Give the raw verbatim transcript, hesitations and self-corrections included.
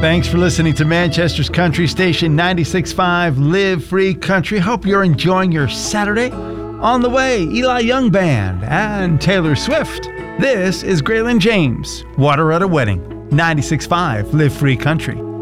Thanks for listening to Manchester's country station ninety-six point five Live Free Country. Hope you're enjoying your Saturday. On the way, Eli Young Band and Taylor Swift. This is Graylin James, Water at a Wedding, ninety-six point five Live Free Country.